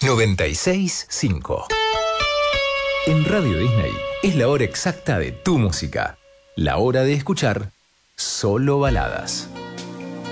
96.5. En Radio Disney es la hora exacta de tu música. La hora de escuchar solo baladas.